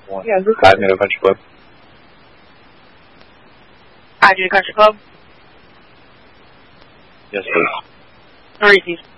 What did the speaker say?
Yeah, this is Adrian Country Club. Adrian Country Club? Yes, please. Received.